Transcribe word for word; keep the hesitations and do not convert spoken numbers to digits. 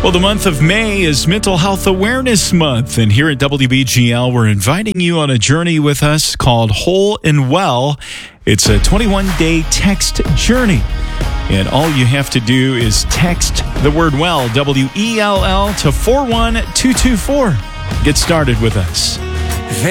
Well, the month of May is Mental Health Awareness Month, and here at W B G L, we're inviting you on a journey with us called Whole and Well. It's a twenty-one day text journey, and all you have to do is text the word WELL, W E L L, to four one two two four. Get started with us.